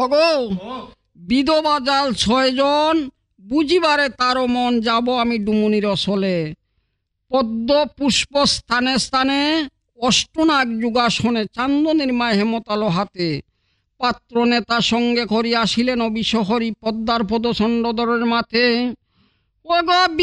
ওগো বিধবা জাল 6 জন, বুঝিবারে তারও মন যাব আমি ডুমুনির অসলে। পদ্ম পুষ্প স্থানে স্থানে, অষ্টনাগ যুগাসনে, চান্দনের মা হেমতালো হাতে। পাত্র নেতা সঙ্গে করি আসিলেন অবিশহরী, পদ্মার পদচণ্ডদরের মাথে। ওগো